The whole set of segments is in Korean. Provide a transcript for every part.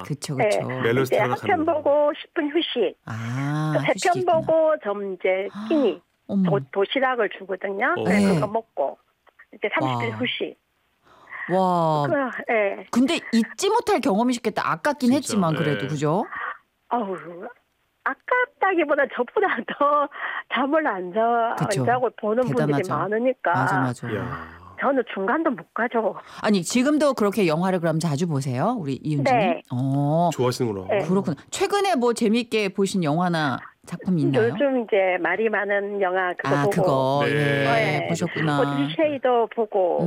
그렇죠. 네. 멜로디 이제 하나 한편 가는 거. 보고 10분 휴식. 또 세 편 휴식이구나. 보고 좀 이제 끼니 어머. 도시락을 주거든요. 네. 그거 먹고 이제 30분 와. 휴식. 와. 네. 근데 잊지 못할 경험이셨겠다. 아깝긴 진짜, 했지만 그래도 네. 그죠? 아우 아깝다기보다 저보다 더 잠을 안 그쵸. 자고 보는 분들이 대단하죠. 많으니까 맞아. 이야. 저는 중간도 못 가죠. 아니 지금도 그렇게 영화를 그럼 자주 보세요? 우리 이윤주님? 네. 좋아하시는구나. 네. 그렇구나. 최근에 뭐 재미있게 보신 영화나 작품 있나요? 요즘 이제 말이 많은 영화 그거 보고 그거 네. 예, 네. 보셨구나. 오디세이도 보고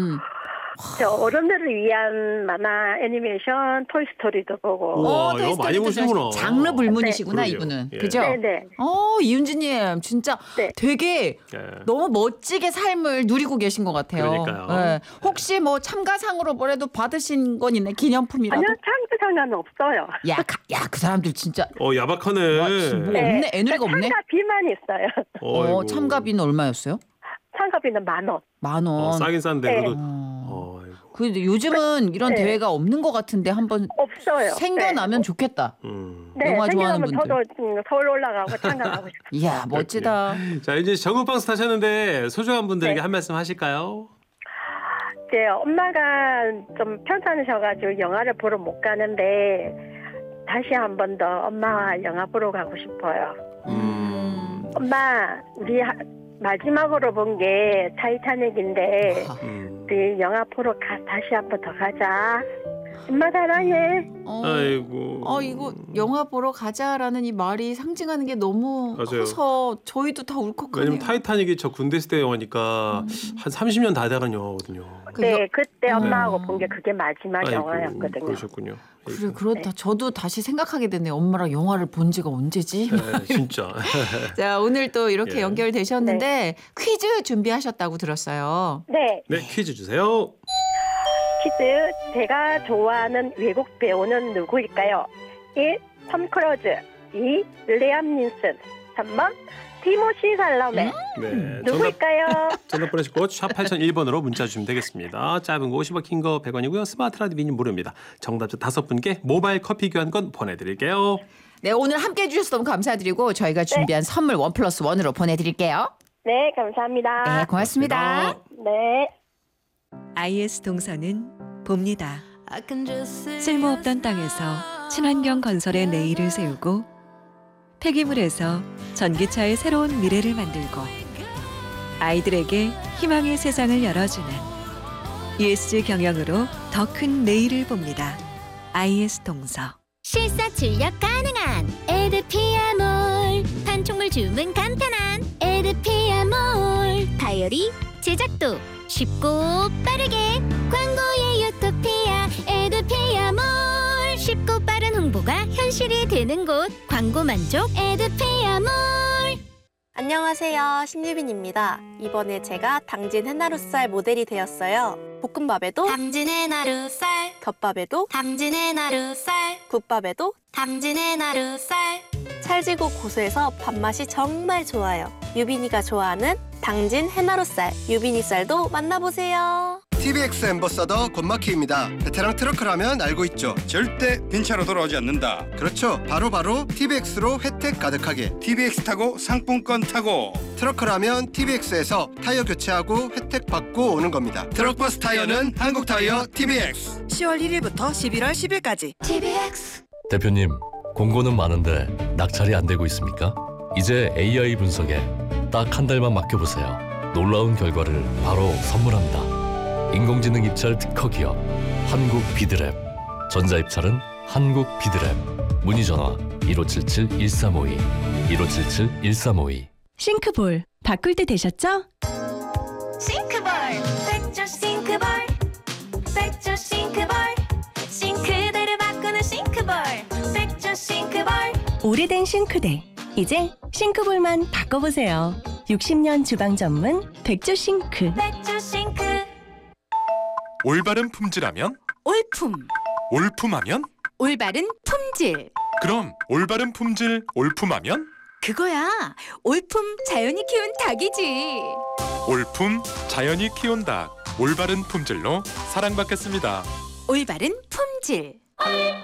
저 어른들을 위한 만화 애니메이션 토이스토리도 보고 우와, 토이 영화 많이 스토리도 보시는구나. 장르 불문이시구나 네. 이분은. 그러게요. 그죠? 네네. 이윤주님 진짜 네. 되게 예. 너무 멋지게 삶을 누리고 계신 것 같아요. 그러니까요. 예. 혹시 뭐 참가상으로 뭐라도 받으신 건 있나요? 기념품이라도? 아니요 참가상은 없어요. 야, 그 사람들 진짜 야박하네. 뭐 없네. 애누리가 없네. 참가비만 있어요. 어이구. 참가비는 얼마였어요? 참가비는 10,000원. 10,000원. 싸긴 싼데 네. 그래도. 어. 어이구. 근데 요즘은 이런 네. 대회가 없는 것 같은데 한번 없어요. 생겨나면 좋겠다. 네, 영화 좋아하는 생겨나면 저도 서울 올라가고 참가하고 싶어요. 이야 멋지다. 자 이제 전국방송 타셨는데 소중한 분들에게 네. 한 말씀 하실까요? 이제 엄마가 좀 편찮으셔가지고 영화를 보러 못 가는데 다시 한 번 더 엄마와 영화 보러 가고 싶어요. 엄마, 우리 마지막으로 본 게 타이타닉인데 우리 영화 보러 다시 한 번 더 가자. 엄마 사랑해. 아이고. 이거 영화 보러 가자라는 이 말이 상징하는 게 너무 맞아요. 커서 저희도 다 울컥하네요. 왜냐면 타이타닉이 저 군대 시대 영화니까 한 30년 다 돼간 영화거든요. 네, 그때 엄마하고 본 게 그게 마지막 아이고, 영화였거든요. 그러셨군요. 그래 그렇다. 저도 다시 생각하게 됐네요. 엄마랑 영화를 본 지가 언제지? 네, 진짜. 자 오늘 또 이렇게 예. 연결되셨는데 퀴즈 준비하셨다고 들었어요. 네, 네, 퀴즈 주세요. 퀴즈. 제가 좋아하는 외국 배우는 누구일까요? 1. 톰 크루즈 2. 릴리암 닌슨 3번 티모시 살라메 네, 누구일까요? 전화 보내시고 샵 8001번으로 문자 주시면 되겠습니다. 짧은 거 50원, 긴 거 100원이고요. 스마트 라디오 미니 무료입니다. 정답자 5분께 모바일 커피 교환권 보내드릴게요. 네 오늘 함께해 주셔서 너무 감사드리고 저희가 준비한 선물 1+1으로 보내드릴게요. 네, 감사합니다. 네 고맙습니다. 네. IS 동서는 봅니다. 쓸모없던 땅에서 친환경 건설의 내일을 세우고 폐기물에서 전기차의 새로운 미래를 만들고 아이들에게 희망의 세상을 열어주는 ESG 경영으로 더 큰 내일을 봅니다. IS 동서. 실사 출력 가능한 에드피아몰, 판촉물 주문 간편한 에드피아몰, 다이어리 제작도 쉽고 빠르게 광고의 유토피아 에드피아몰, 쉽고 빠른 홍보가 현실이 되는 곳 광고 만족 에드피아몰. 안녕하세요. 신유빈입니다. 이번에 제가 당진 해나루살 모델이 되었어요. 볶음밥에도 당진 해나루살, 덮밥에도 당진 해나루살, 국밥에도 당진 해나루살. 찰지고 고소해서 밥맛이 정말 좋아요. 유빈이가 좋아하는 당진 해나루살, 유빈이 쌀도 만나보세요. TBX 앰버서더 권마키입니다. 베테랑 트러커라면 알고 있죠. 절대 빈차로 돌아오지 않는다. 그렇죠. 바로 TBX로 혜택 가득하게. TBX 타고 상품권 타고. 트러커라면 TBX에서 타이어 교체하고 혜택 받고 오는 겁니다. 트럭버스 타이어는 한국타이어 TBX. 10월 1일부터 11월 10일까지. TBX. 대표님, 공고는 많은데 낙찰이 안 되고 있습니까? 이제 AI 분석에 딱 한 달만 맡겨보세요. 놀라운 결과를 바로 선물합니다. 인공지능 입찰 특허 기업 한국 비드랩. 전자입찰은 한국 비드랩. 문의 전화 1577-1352 1577-1352. 싱크볼 바꿀 때 되셨죠? 싱크볼, 백조 싱크볼, 백조 싱크볼, 싱크대를 바꾸는 싱크볼, 백조 싱크볼. 오래된 싱크대 이제 싱크볼만 바꿔보세요. 60년 주방 전문 백조 싱크. 백조 싱크. 올바른 품질하면? 올품. 올품하면? 올바른 품질. 그럼 올바른 품질 올품하면? 그거야. 올품 자연이 키운 닭이지. 올품 자연이 키운 닭. 올바른 품질로 사랑받겠습니다. 올바른 품질.